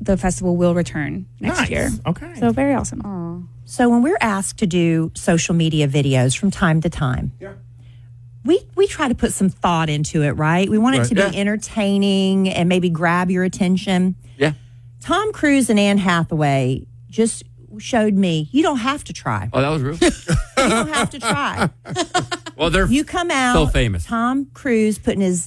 the festival will return next year. Okay. So very awesome. So when we're asked to do social media videos from time to time, we try to put some thought into it, right? We want it to be entertaining and maybe grab your attention. Yeah. Tom Cruise and Anne Hathaway just showed me you don't have to try. Oh, that was real? You don't have to try. Well, You come out so famous. Tom Cruise putting his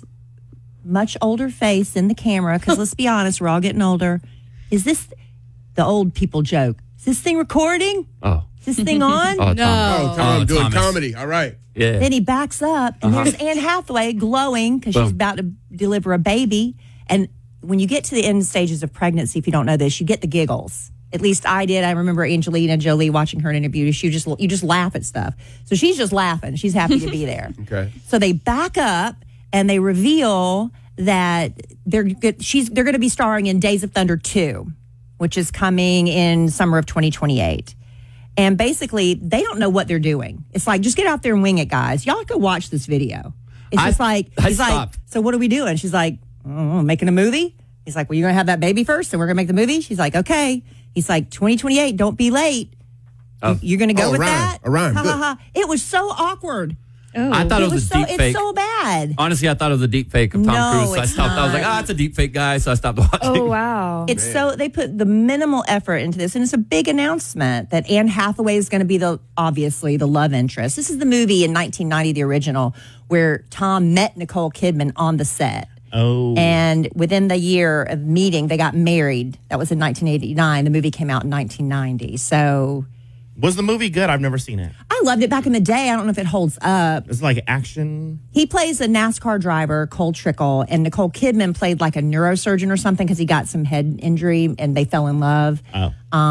much older face in the camera, because let's be honest, we're all getting older. Is this the old people joke? Is this thing recording? Oh. Is this thing on? Oh, Tom doing Thomas. comedy. All right. Yeah. Then he backs up, and there's Anne Hathaway glowing because she's about to deliver a baby. And when you get to the end stages of pregnancy, if you don't know this, you get the giggles. At least I did. I remember Angelina Jolie watching her in an interview. You just laugh at stuff. So she's just laughing. She's happy to be there. Okay. So they back up and they reveal that they're going to be starring in Days of Thunder 2, which is coming in summer of 2028. And basically, they don't know what they're doing. It's like, just get out there and wing it, guys. Y'all could watch this video. It's just like, he's like, so what are we doing? She's like, making a movie? He's like, well, you're going to have that baby first, and we're going to make the movie? She's like, okay. He's like, 2028, don't be late. You're going to go with that? A rhyme. Ha, ha, ha. It was so awkward. I thought it was a deep fake. It's so bad. Honestly, I thought it was a deep fake of Tom Cruise. So I it's stopped. I was not. like, it's a deep fake guy. So I stopped watching. Oh, wow. They put the minimal effort into this, and it's a big announcement that Anne Hathaway is going to be obviously the love interest. This is the movie in 1990, the original, where Tom met Nicole Kidman on the set. Oh. And within the year of meeting, they got married. That was in 1989. The movie came out in 1990. So Was the movie good? I've never seen it. I loved it back in the day. I don't know if it holds up. It's like action. He plays a NASCAR driver, Cole Trickle, and Nicole Kidman played like a neurosurgeon or something because he got some head injury and they fell in love. Oh.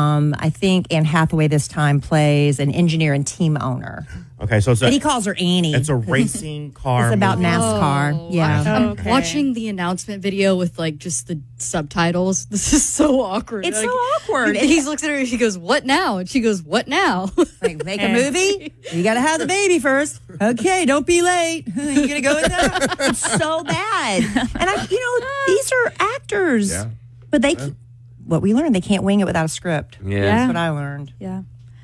I think Anne Hathaway this time plays an engineer and team owner. Okay, so But he calls her Annie. it's a racing car. It's about movie. NASCAR. Yeah. Okay. Watching the announcement video with like just the subtitles. This is so awkward. It's Like, so awkward. He looks at her and he goes, "What now?" And she goes, "What now?" Like, make a movie? You got to have the baby first. Okay, don't be late. You going to go with that? It's so bad. And these are actors. Yeah. But what we learned, they can't wing it without a script. Yeah. That's what I learned. Yeah.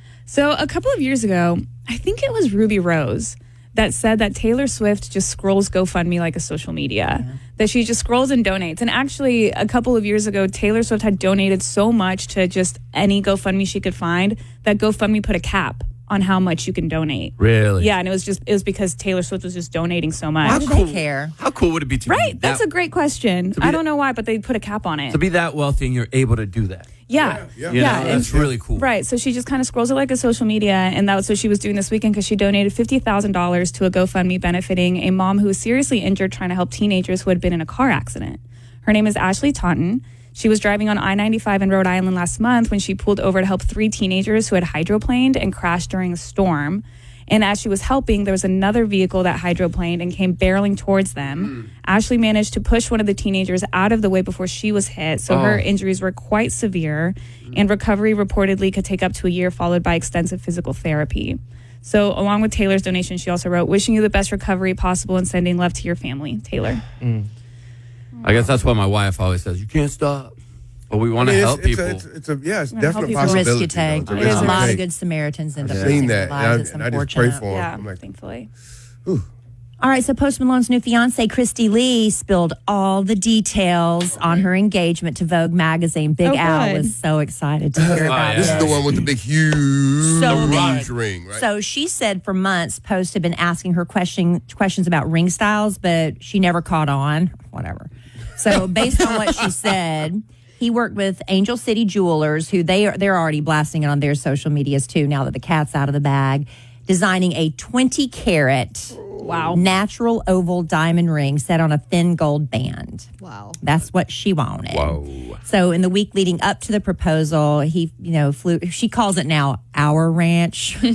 So a couple of years ago, I think it was Ruby Rose that said that Taylor Swift just scrolls GoFundMe like a social media, that she just scrolls and donates. And actually, a couple of years ago, Taylor Swift had donated so much to just any GoFundMe she could find that GoFundMe put a cap on how much you can donate. Really? Yeah, and it was because Taylor Swift was just donating so much. Why do they care? How cool would it be to be Right, that's that, a great question. I don't know why, but they put a cap on it. to be that wealthy and you're able to do that? Yeah. You know, that's really cool. Right. So she just kind of scrolls it like a social media. And that was what she was doing this weekend because she donated $50,000 to a GoFundMe benefiting a mom who was seriously injured trying to help teenagers who had been in a car accident. Her name is Ashley Taunton. She was driving on I-95 in Rhode Island last month when she pulled over to help 3 teenagers who had hydroplaned and crashed during a storm. And as she was helping, there was another vehicle that hydroplaned and came barreling towards them. Ashley managed to push one of the teenagers out of the way before she was hit. So her injuries were quite severe, and recovery reportedly could take up to a year, followed by extensive physical therapy. So along with Taylor's donation, she also wrote, "Wishing you the best recovery possible and sending love to your family, Taylor." I guess that's why my wife always says, you can't stop. But we want to help people. It's definitely a It's a risk possibility. you take. though. It's a There's risk a you lot of take. good Samaritans in the I've seen that, lives. It's and I just pray unfortunate. for them. Yeah, I'm like, thankfully. All right, so Post Malone's new fiance, Christy Lee, spilled all the details on her engagement to Vogue magazine. Big Oh, Al good. was so excited to hear about this is this. the one with the big, huge So big. ring, right? So she said for months, Post had been asking her questions about ring styles, but she never caught on. Whatever. So based on what she said, he worked with Angel City Jewelers, who they're already blasting it on their social medias too. Now that the cat's out of the bag, designing a 20-carat natural oval diamond ring set on a thin gold band. Wow. That's what she wanted. Whoa. So in the week leading up to the proposal, he, flew. She calls it now our ranch. He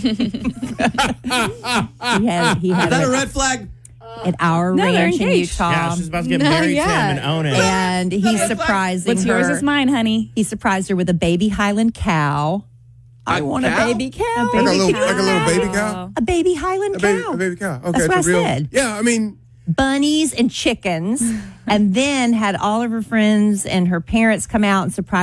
had Is that a red flag? at our No, they're ranch in engaged. Utah. Yeah, she's about to get married to him and own it. And he's surprising What's her. yours is mine, honey. He surprised her with a baby Highland cow. I want a cow? baby cow. like a little baby cow? A baby Highland cow. A baby cow. Okay, That's what it's I a real. said. Yeah, I mean, Bunnies and chickens. And then had all of her friends and her parents come out and surprise